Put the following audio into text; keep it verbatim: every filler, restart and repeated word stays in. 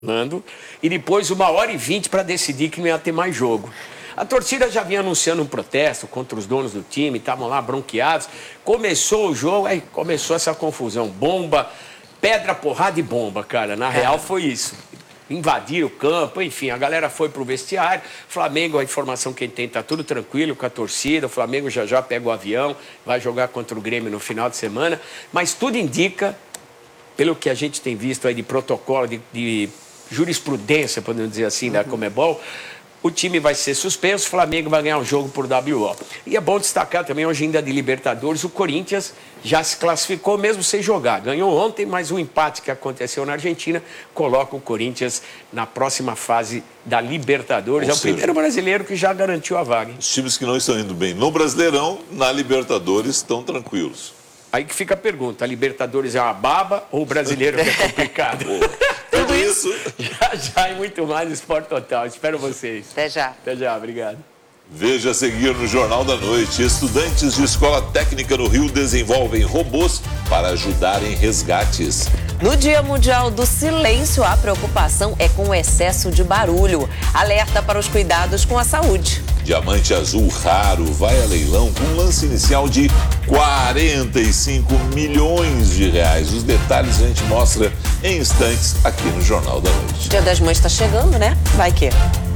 E depois uma hora e vinte para decidir que não ia ter mais jogo. A torcida já vinha anunciando um protesto contra os donos do time, estavam lá bronqueados. Começou o jogo, aí começou essa confusão. Bomba, pedra, porrada e bomba, cara. Na real foi isso. Invadiram o campo, enfim, a galera foi pro vestiário. Flamengo, a informação que tem, tá tudo tranquilo com a torcida. O Flamengo já já pega o avião, vai jogar contra o Grêmio no final de semana. Mas tudo indica, pelo que a gente tem visto aí de protocolo, de, de jurisprudência, podemos dizer assim, uhum. da Conmebol, o time vai ser suspenso, o Flamengo vai ganhar um jogo por W O. E é bom destacar também, hoje ainda de Libertadores, o Corinthians já se classificou mesmo sem jogar. Ganhou ontem, mas o empate que aconteceu na Argentina coloca o Corinthians na próxima fase da Libertadores. Ou é o seja, primeiro brasileiro que já garantiu a vaga. Hein? Os times que não estão indo bem no Brasileirão, na Libertadores, estão tranquilos. Aí que fica a pergunta, a Libertadores é uma baba ou o brasileiro que é complicado? Tudo isso. Já, já e muito mais no Sport Total. Espero vocês. Até já. Até já, obrigado. Veja a seguir no Jornal da Noite. Estudantes de escola técnica no Rio desenvolvem robôs para ajudar em resgates. No Dia Mundial do Silêncio, a preocupação é com o excesso de barulho. Alerta para os cuidados com a saúde. Diamante azul raro vai a leilão com um lance inicial de quarenta e cinco milhões de reais. Os detalhes a gente mostra em instantes aqui no Jornal da Noite. Dia das Mães está chegando, né? Vai que...